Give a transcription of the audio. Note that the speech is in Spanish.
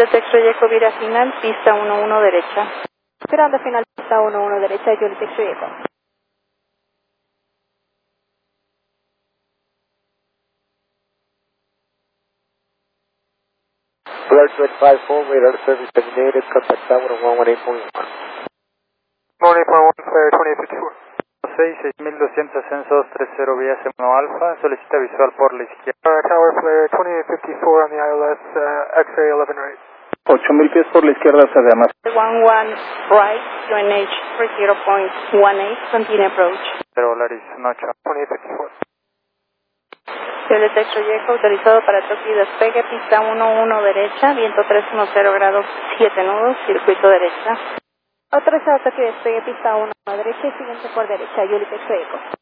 Detecto Eco, vira final, pista 11 derecha. Esperando final, pista 11 derecha, yo Detecto Eco. Flight 254, radar service terminated, contact tower 118.1. 118.1, flare 2054. 6200, ascenso 230 vía C1 Alfa, solicita visual por la izquierda. Tower flare 2854 on the ILS, X-ray 11 right. 8000 pies por la izquierda hacia además. 11 right, UNH 30.18, continue approach. Volaris Noche. 2854. Yo Detecto Eco, autorizado para toque y despegue, pista 11 derecha, viento 310 grados 7 nudos, circuito derecha. Autorizado toque despegue, pista 1 derecha y siguiente por derecha, yo Detecto Eco.